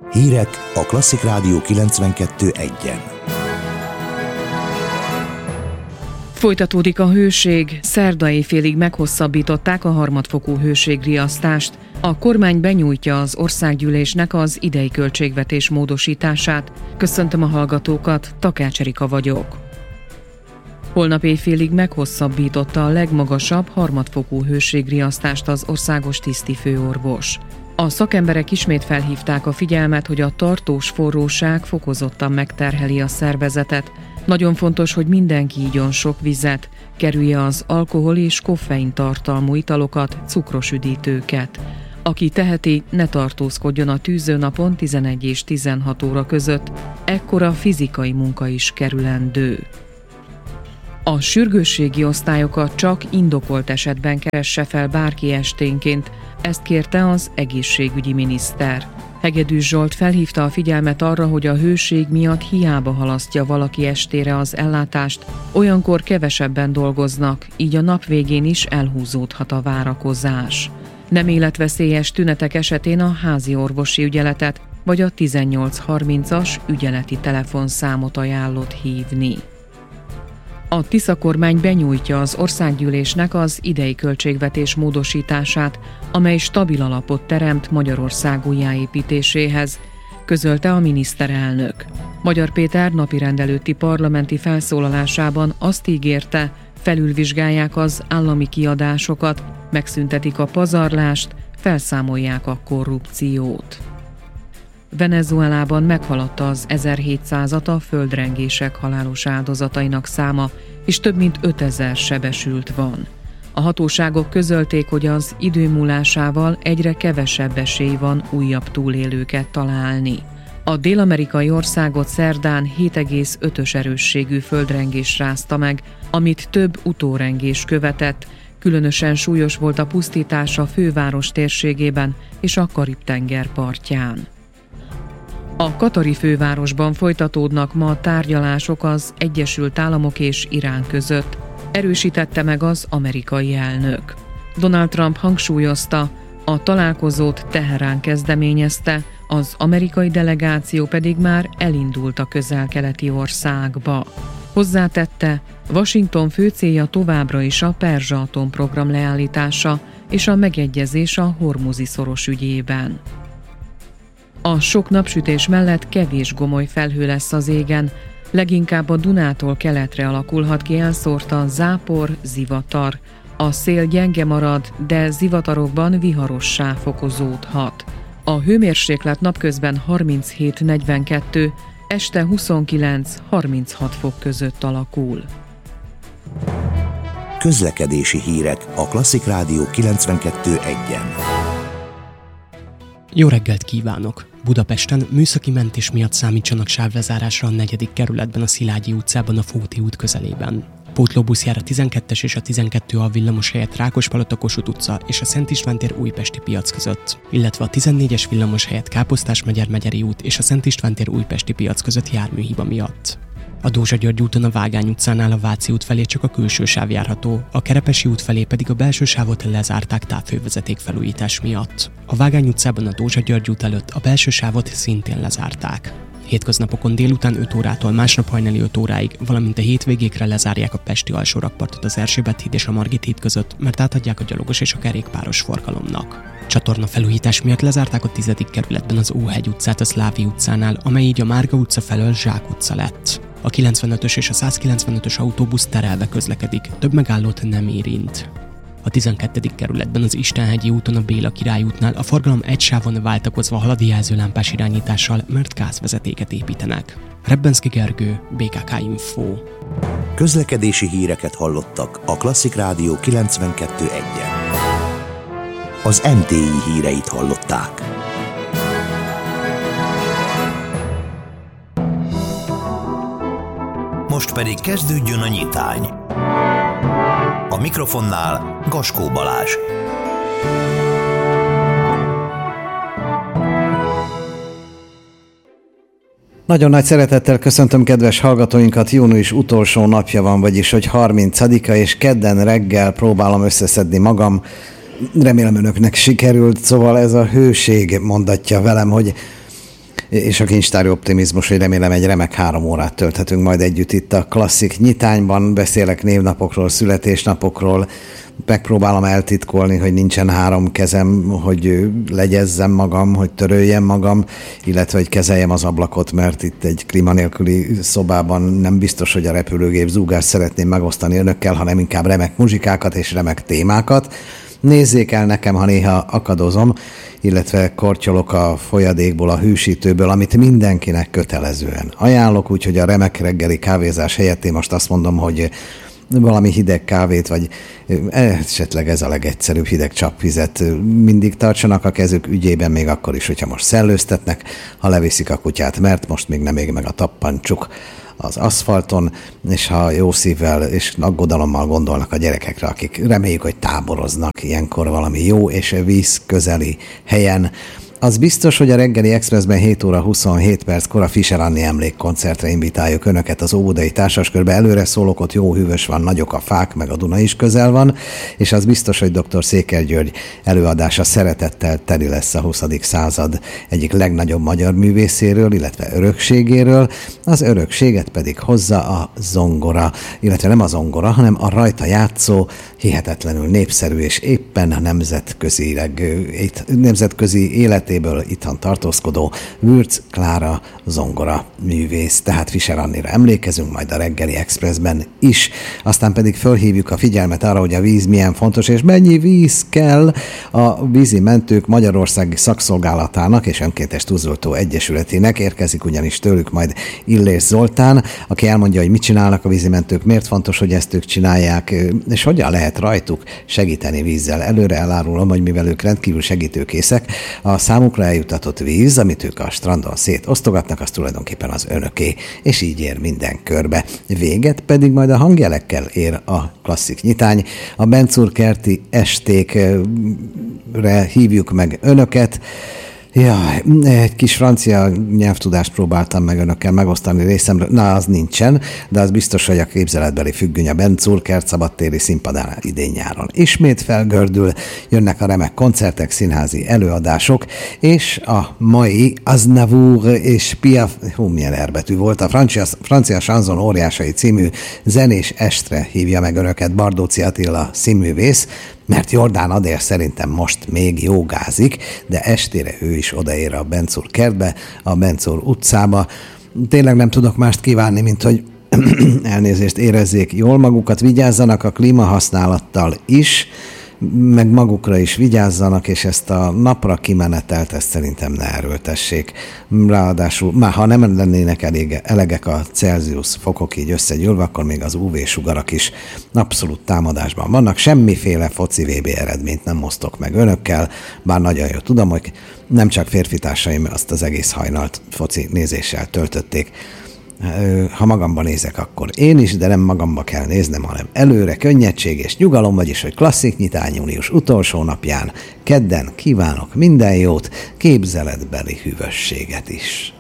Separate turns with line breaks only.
Hírek a Klasszik Rádió 92.1-en.
Folytatódik a hőség, szerda éjfélig meghosszabbították a harmadfokú hőségriasztást. A kormány benyújtja az országgyűlésnek az idei költségvetés módosítását. Köszöntöm a hallgatókat, Takács Erika vagyok. Holnap éjfélig meghosszabbította a legmagasabb harmadfokú hőségriasztást az országos tisztifőorvos. A szakemberek ismét felhívták a figyelmet, hogy a tartós forróság fokozottan megterheli a szervezetet. Nagyon fontos, hogy mindenki igyon sok vizet, kerülje az alkohol és koffein tartalmú italokat, cukros üdítőket. Aki teheti, ne tartózkodjon a tűzőnapon 11 és 16 óra között, ekkora fizikai munka is kerülendő. A sürgősségi osztályokat csak indokolt esetben keresse fel bárki esténként, ezt kérte az egészségügyi miniszter. Hegedűs Zsolt felhívta a figyelmet arra, hogy a hőség miatt hiába halasztja valaki estére az ellátást, olyankor kevesebben dolgoznak, így a nap végén is elhúzódhat a várakozás. Nem életveszélyes tünetek esetén a házi orvosi ügyeletet vagy a 1830-as ügyeleti telefonszámot ajánlott hívni. A Tisza kormány benyújtja az országgyűlésnek az idei költségvetés módosítását, amely stabil alapot teremt Magyarország újjáépítéséhez, közölte a miniszterelnök. Magyar Péter napirend előtti parlamenti felszólalásában azt ígérte, felülvizsgálják az állami kiadásokat, megszüntetik a pazarlást, felszámolják a korrupciót. Venezuelában meghaladta az 1700-at a földrengések halálos áldozatainak száma, és több mint 5000 sebesült van. A hatóságok közölték, hogy az idő múlásával egyre kevesebb esély van újabb túlélőket találni. A dél-amerikai országot szerdán 7,5-ös erősségű földrengés rázta meg, amit több utórengés követett. Különösen súlyos volt a pusztítás a főváros térségében és a Karib-tenger partján. A katari fővárosban folytatódnak ma a tárgyalások az Egyesült Államok és Irán között, erősítette meg az amerikai elnök. Donald Trump hangsúlyozta, a találkozót Teherán kezdeményezte, az amerikai delegáció pedig már elindult a közel-keleti országba. Hozzátette, Washington fő célja továbbra is a perzsa atomprogram leállítása és a megegyezés a Hormuzi-szoros ügyében. A sok napsütés mellett kevés gomoly felhő lesz az égen, leginkább a Dunától keletre alakulhat ki elszórtan zápor, zivatar. A szél gyenge marad, de zivatarokban viharossá fokozódhat. A hőmérséklet napközben 37-42, este 29-36 fok között alakul.
Közlekedési hírek a Klasszik Rádió 92.1-en.
Jó reggelt kívánok! Budapesten műszaki mentés miatt számítsanak sávlezárásra a 4. kerületben a Szilágyi utcában a Fóti út közelében. Pótlóbusz jár a 12-es és a 12A villamos helyett Rákospalota-Kossuth utca és a Szent István tér Újpesti piac között, illetve a 14-es villamos helyett Káposztás-Megyeri út és a Szent István tér Újpesti piac között járműhiba miatt. A Dózsa György úton a Vágány utcánál a Váci út felé csak a külső sáv járható, a Kerepesi út felé pedig a belső sávot lezárták távfővezeték felújítás miatt. A Vágány utcában a Dózsa György út előtt a belső sávot szintén lezárták. Hétköznapokon délután 5 órától másnap hajnali 5 óráig, valamint a hétvégékre lezárják a pesti alsórakpartot az Erzsébet híd és a Margit híd között, mert átadják a gyalogos és a kerékpáros forgalomnak. Csatorna felújítás miatt lezárták a 10. kerületben az Óhegy utcát a Szlávi utcánál, amely így a Márga utca felől Zsák utca lett. A 95-ös és a 195-ös autóbusz terelve közlekedik, több megállót nem érint. A 12. kerületben az Istenhegyi úton a Béla Király útnál a forgalom egy sávon váltakozva halad jelzőlámpás irányítással, mert gázvezetéket építenek. Rebbenszky Gergő, BKK Info.
Közlekedési híreket hallottak a Klasszik Rádió 92.1-en. Az MTI híreit hallották. Most pedig kezdődjön a nyitány. A mikrofonnál Gaskó Balázs.
Nagyon nagy szeretettel köszöntöm kedves hallgatóinkat, június utolsó napja van, vagyis hogy 30-a, és kedden reggel próbálom összeszedni magam. Remélem önöknek sikerült, szóval ez a hőség mondatja velem, hogy és a kincstári optimizmus, hogy remélem egy remek 3 órát tölthetünk majd együtt itt a Klasszik Nyitányban. Beszélek névnapokról, születésnapokról, megpróbálom eltitkolni, hogy nincsen 3 kezem, hogy legyezzem magam, hogy töröljem magam, illetve hogy kezeljem az ablakot, mert itt egy klíma nélküli szobában nem biztos, hogy a repülőgép zúgást szeretném megosztani önökkel, hanem inkább remek muzsikákat és remek témákat. Nézzék el nekem, ha néha akadozom, illetve kortyolok a folyadékból, a hűsítőből, amit mindenkinek kötelezően ajánlok, úgyhogy a remek reggeli kávézás helyett én most azt mondom, hogy valami hideg kávét, vagy esetleg ez a legegyszerűbb, hideg csapvizet mindig tartsanak a kezük ügyében, még akkor is, hogyha most szellőztetnek, ha leviszik a kutyát, mert most még nem ég meg a tappancsuk az aszfalton, és ha jó szívvel és aggodalommal gondolnak a gyerekekre, akik reméljük, hogy táboroznak ilyenkor valami jó és víz közeli helyen, az biztos, hogy a reggeli Expressben 7 óra 27 perckor a Fischer Anni emlékkoncertre invitáljuk önöket az Óbudai Társaskörbe. Előre szólok, ott jó hűvös van, nagyok a fák, meg a Duna is közel van, és az biztos, hogy dr. Székely György előadása szeretettel teli lesz a 20. század egyik legnagyobb magyar művészéről, illetve örökségéről. Az örökséget pedig hozza a zongora, illetve nem a zongora, hanem a rajta játszó, hihetetlenül népszerű és éppen nemzetközi életéből itthon tartózkodó Würz Klára zongora művész. Tehát Fischer Annira emlékezünk majd a reggeli Expressben is. Aztán pedig fölhívjuk a figyelmet arra, hogy a víz milyen fontos, és mennyi víz kell a Vízi Mentők Magyarországi Szakszolgálatának és Önkéntes Tűzoltó Egyesületének. Érkezik ugyanis tőlük majd Illés Zoltán, aki elmondja, hogy mit csinálnak a vízimentők, miért fontos, hogy ezt ők csinálják, és hogyan lehet rajtuk segíteni vízzel. Előre elárulom, hogy mivel ők rendkívül segítőkészek, a számukra eljutatott víz, amit ők a strandon szétosztogatnak, az tulajdonképpen az önöké, és így ér minden körbe. Véget pedig majd a hangjelekkel ér a Klasszik Nyitány. A Bencúr-kerti estékre hívjuk meg önöket. Jaj, egy kis francia nyelvtudást próbáltam meg önökkel megosztani részemről. Na, az nincsen, de az biztos, hogy a képzeletbeli függöny a Bencúr-kert szabadtéri színpadán idén-nyáron ismét felgördül, jönnek a remek koncertek, színházi előadások, és a mai Aznavour és Piaf, milyen erbetű volt, a francia chanson óriásai című zenés estre hívja meg önöket Bardóczy Attila színművész, mert Jordán Adél szerintem most még jogázik, de estére ő is odaér a Bencúr-kertbe, a Bencúr utcába. Tényleg nem tudok mást kívánni, mint hogy elnézést, érezzék jól magukat, vigyázzanak a klímahasználattal is, meg magukra is vigyázzanak, és ezt a napra kimenetelt, ezt szerintem ne erőltessék. Ráadásul, már ha nem lennének elegek a Celsius fokok így összegyűlve, akkor még az UV-sugarak is abszolút támadásban vannak. Semmiféle foci VB eredményt nem osztok meg önökkel, bár nagyon jó tudom, hogy nem csak férfitársaim azt az egész hajnalt foci nézéssel töltötték. Ha magamban nézek, akkor én is, de nem magamba kell néznem, hanem előre könnyedség és nyugalom, vagyis, hogy Klasszik Nyitány június utolsó napján, kedden kívánok minden jót, képzeletbeli hűvösséget is.